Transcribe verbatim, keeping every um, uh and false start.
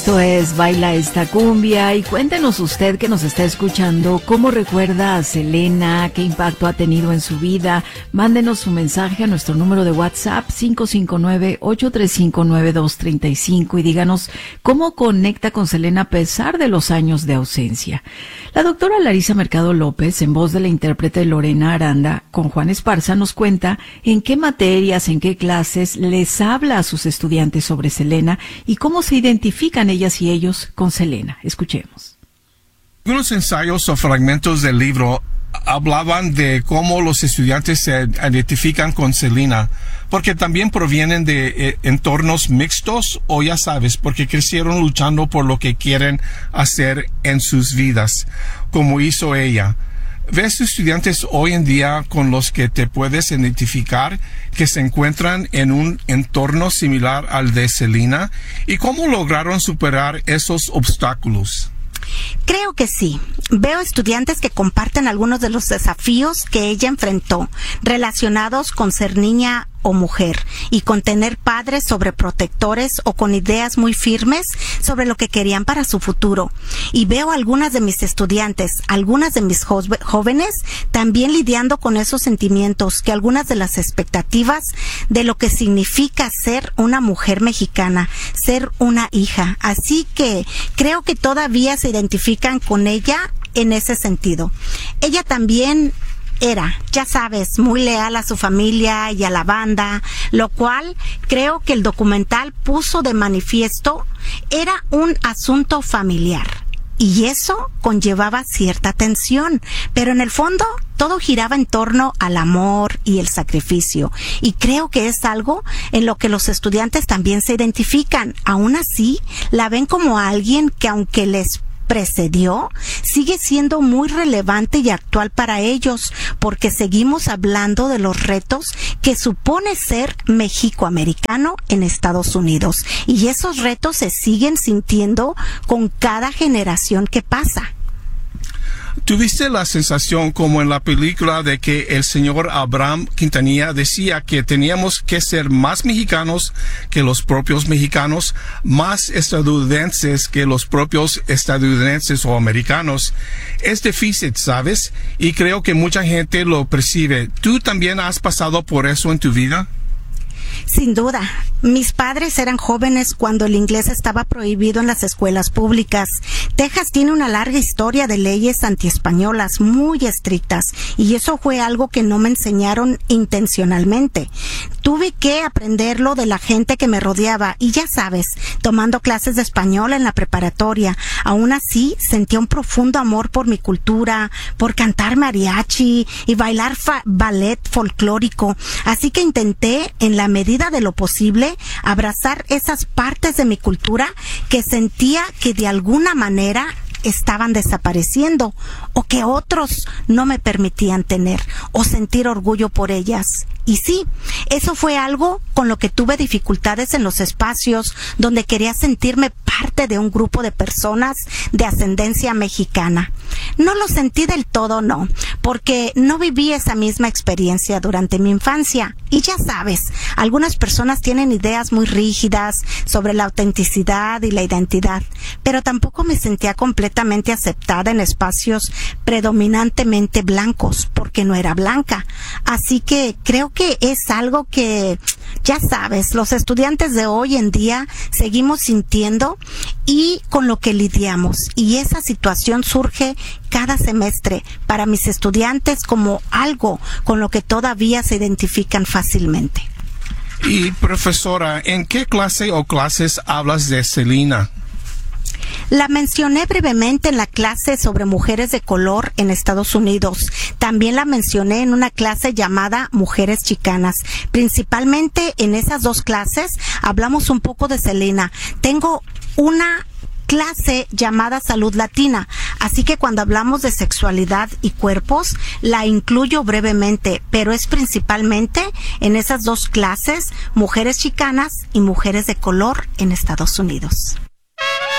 Esto es Baila esta cumbia y cuéntenos usted que nos está escuchando cómo recuerda a Selena, qué impacto ha tenido en su vida. Mándenos su mensaje a nuestro número de WhatsApp cinco cinco nueve, ocho tres cinco, nueve dos tres cinco y díganos cómo conecta con Selena a pesar de los años de ausencia. La doctora Larisa Mercado López, en voz de la intérprete Lorena Aranda, con Juan Esparza, nos cuenta en qué materias, en qué clases les habla a sus estudiantes sobre Selena y cómo se identifican ellas y ellos con Selena. Escuchemos. Algunos ensayos o fragmentos del libro hablaban de cómo los estudiantes se identifican con Selena, porque también provienen de eh, entornos mixtos o ya sabes, porque crecieron luchando por lo que quieren hacer en sus vidas, como hizo ella. ¿Ves estudiantes hoy en día con los que te puedes identificar que se encuentran en un entorno similar al de Selena? ¿Y cómo lograron superar esos obstáculos? Creo que sí. Veo estudiantes que comparten algunos de los desafíos que ella enfrentó, relacionados con ser niña o mujer, y con tener padres sobreprotectores o con ideas muy firmes sobre lo que querían para su futuro. Y veo algunas de mis estudiantes, algunas de mis jo- jóvenes, también lidiando con esos sentimientos, que algunas de las expectativas de lo que significa ser una mujer mexicana, ser una hija. Así que creo que todavía se identifican con ella en ese sentido. Ella también era, ya sabes, muy leal a su familia y a la banda, lo cual creo que el documental puso de manifiesto era un asunto familiar. Y eso conllevaba cierta tensión, pero en el fondo todo giraba en torno al amor y el sacrificio. Y creo que es algo en lo que los estudiantes también se identifican. Aún así, la ven como alguien que, aunque les precedió, sigue siendo muy relevante y actual para ellos, porque seguimos hablando de los retos que supone ser mexicoamericano en Estados Unidos, y esos retos se siguen sintiendo con cada generación que pasa. ¿Tuviste la sensación, como en la película, de que el señor Abraham Quintanilla decía que teníamos que ser más mexicanos que los propios mexicanos, más estadounidenses que los propios estadounidenses o americanos? Es difícil, ¿sabes? Y creo que mucha gente lo percibe. ¿Tú también has pasado por eso en tu vida? Sin duda. Mis padres eran jóvenes cuando el inglés estaba prohibido en las escuelas públicas. Texas tiene una larga historia de leyes antiespañolas muy estrictas, y eso fue algo que no me enseñaron intencionalmente. Tuve que aprenderlo de la gente que me rodeaba, y ya sabes, tomando clases de español en la preparatoria. Aún así, sentía un profundo amor por mi cultura, por cantar mariachi y bailar fa- ballet folclórico. Así que intenté, en la medida de lo posible, abrazar esas partes de mi cultura que sentía que de alguna manera estaban desapareciendo, o que otros no me permitían tener o sentir orgullo por ellas. Y sí, eso fue algo con lo que tuve dificultades en los espacios donde quería sentirme parte de un grupo de personas de ascendencia mexicana. No lo sentí del todo, no, porque no viví esa misma experiencia durante mi infancia. Y ya sabes, algunas personas tienen ideas muy rígidas sobre la autenticidad y la identidad, pero tampoco me sentía completamente aceptada en espacios predominantemente blancos, porque no era blanca. Así que creo que es algo que, ya sabes, los estudiantes de hoy en día seguimos sintiendo y con lo que lidiamos. Y esa situación surge cada semestre para mis estudiantes como algo con lo que todavía se identifican fácilmente. Y profesora, ¿en qué clase o clases hablas de Selena? La mencioné brevemente en la clase sobre mujeres de color en Estados Unidos. También la mencioné en una clase llamada Mujeres Chicanas. Principalmente en esas dos clases hablamos un poco de Selena. Tengo una clase llamada Salud Latina, así que cuando hablamos de sexualidad y cuerpos la incluyo brevemente, pero es principalmente en esas dos clases, Mujeres Chicanas y Mujeres de Color en Estados Unidos.